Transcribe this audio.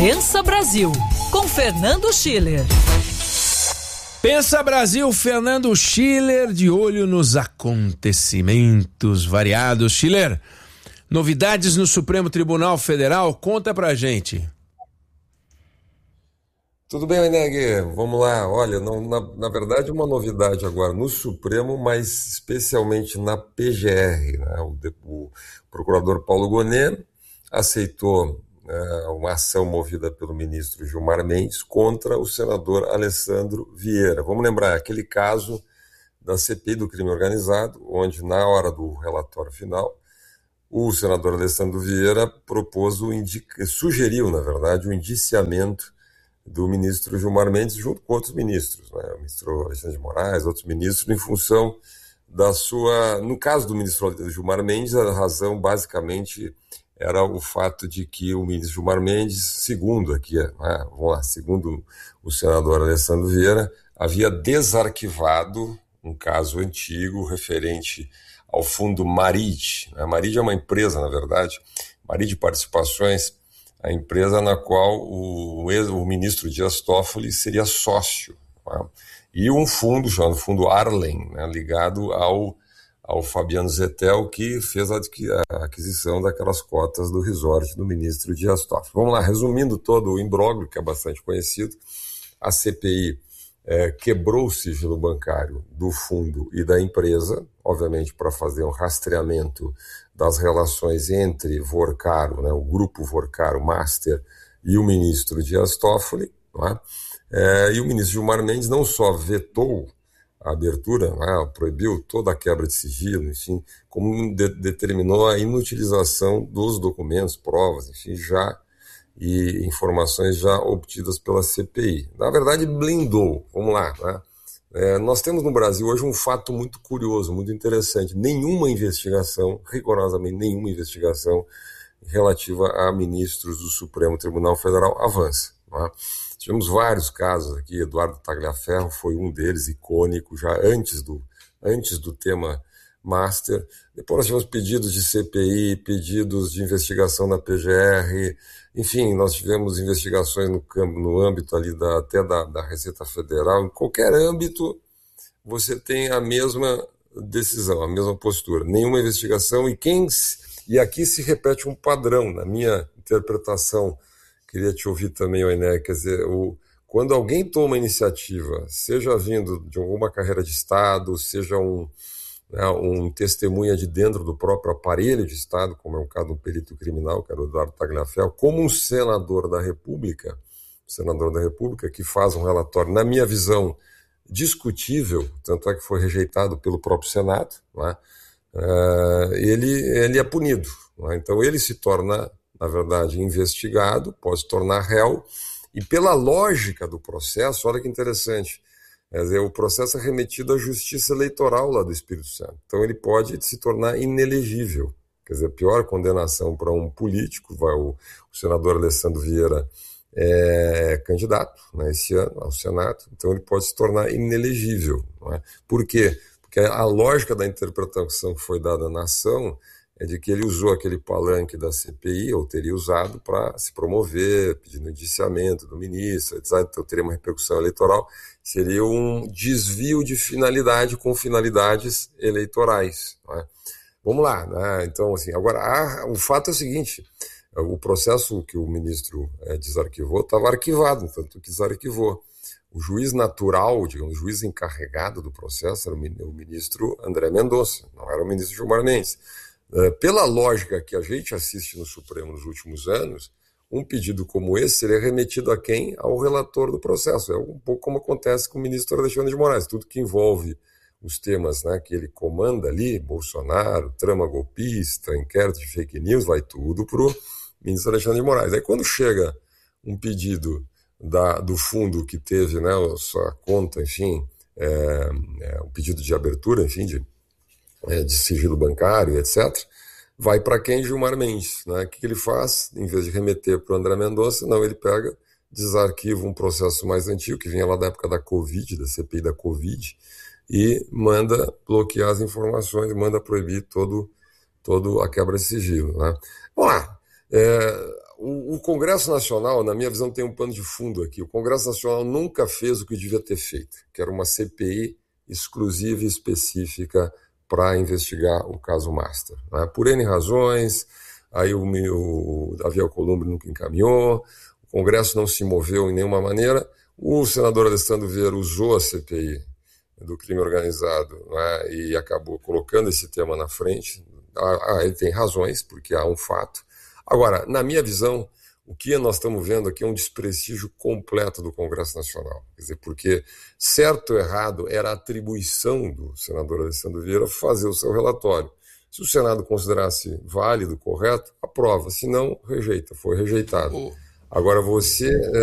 Pensa Brasil, com Fernando Schiller. Pensa Brasil, Fernando Schiller, de olho nos acontecimentos variados. Schiller, novidades no Supremo Tribunal Federal, conta pra gente. Tudo bem, Eneg? Vamos lá. Olha, na verdade uma novidade agora no Supremo, mas especialmente na PGR, né? O procurador Paulo Gonet aceitou uma ação movida pelo ministro Gilmar Mendes contra o senador Alessandro Vieira. Vamos lembrar aquele caso da CPI do crime organizado, onde na hora do relatório final, o senador Alessandro Vieira sugeriu, na verdade, o indiciamento do ministro Gilmar Mendes junto com outros ministros, né? O ministro Alexandre de Moraes, outros ministros, em função da sua... No caso do ministro Gilmar Mendes, a razão basicamente era o fato de que o ministro Gilmar Mendes, segundo o senador Alessandro Vieira, havia desarquivado um caso antigo referente ao fundo Marid. A Marid é uma empresa, na verdade, Marid Participações, a empresa na qual o ministro Dias Toffoli seria sócio, né? E um fundo chamado Fundo Arlen, né, ligado ao Fabiano Zettel, que fez a aquisição daquelas cotas do resort do ministro Dias Toffoli. Vamos lá, resumindo todo o imbróglio, que é bastante conhecido, a CPI quebrou o sigilo bancário do fundo e da empresa, obviamente para fazer um rastreamento das relações entre Vorcaro, né, o grupo Vorcaro Master, e o ministro Dias Toffoli, né? E o ministro Gilmar Mendes não só vetou a abertura, né, proibiu toda a quebra de sigilo, enfim, como determinou a inutilização dos documentos, provas, enfim, e informações já obtidas pela CPI. Na verdade, blindou. Vamos lá, né? Nós temos no Brasil hoje um fato muito curioso, muito interessante. Rigorosamente nenhuma investigação relativa a ministros do Supremo Tribunal Federal avança, né? Tivemos vários casos aqui, Eduardo Tagliaferro foi um deles, icônico, já antes do tema Master. Depois nós tivemos pedidos de CPI, pedidos de investigação na PGR, enfim, nós tivemos investigações no âmbito ali até da Receita Federal. Em qualquer âmbito você tem a mesma decisão, a mesma postura, nenhuma investigação, e aqui se repete um padrão, na minha interpretação. Queria te ouvir também, Oiné, quer dizer, quando alguém toma iniciativa, seja vindo de alguma carreira de Estado, seja um testemunha de dentro do próprio aparelho de Estado, como é o caso do perito criminal, que era o Eduardo Tagliaferro, como um senador da República que faz um relatório, na minha visão, discutível, tanto é que foi rejeitado pelo próprio Senado, né? Ele é punido, né? Então ele se torna, na verdade, investigado, pode se tornar réu, e pela lógica do processo, olha que interessante, quer dizer, o processo é remetido à Justiça Eleitoral lá do Espírito Santo, então ele pode se tornar inelegível, quer dizer, a pior condenação para um político, o senador Alessandro Vieira é candidato, né, esse ano ao Senado, então ele pode se tornar inelegível, não é? Por quê? Porque a lógica da interpretação que foi dada na ação é de que ele usou aquele palanque da CPI, ou teria usado, para se promover, pedindo indiciamento do ministro, etc. Então teria uma repercussão eleitoral, seria um desvio de finalidade com finalidades eleitorais, né? Vamos lá, né? Então, assim, agora, o fato é o seguinte, o processo que o ministro desarquivou estava arquivado, tanto que desarquivou. O juiz natural, digamos, o juiz encarregado do processo era o ministro André Mendonça, não era o ministro Gilmar Mendes. Pela lógica que a gente assiste no Supremo nos últimos anos, um pedido como esse seria remetido a quem? Ao relator do processo. É um pouco como acontece com o ministro Alexandre de Moraes. Tudo que envolve os temas, né, que ele comanda ali, Bolsonaro, trama golpista, inquérito de fake news, vai tudo para o ministro Alexandre de Moraes. Aí quando chega um pedido do fundo que teve, né, a sua conta, enfim, um pedido de abertura, enfim, de sigilo bancário, etc., vai para quem? Gilmar Mendes, né? O que ele faz? Em vez de remeter para o André Mendonça, não, ele pega, desarquiva um processo mais antigo, que vinha lá da época da Covid, da CPI da Covid, e manda bloquear as informações, manda proibir toda a quebra de sigilo, né? Bom, o Congresso Nacional, na minha visão, tem um pano de fundo aqui. O Congresso Nacional nunca fez o que devia ter feito, que era uma CPI exclusiva e específica para investigar o caso Master. Né? Por N razões, aí o Davi Alcolumbre nunca encaminhou, o Congresso não se moveu em nenhuma maneira. O senador Alessandro Vieira usou a CPI do crime organizado, né, e acabou colocando esse tema na frente. Ele tem razões, porque há um fato. Agora, na minha visão, o que nós estamos vendo aqui é um desprestígio completo do Congresso Nacional. Quer dizer, porque certo ou errado era a atribuição do senador Alessandro Vieira fazer o seu relatório. Se o Senado considerasse válido, correto, aprova. Se não, rejeita. Foi rejeitado. Agora você...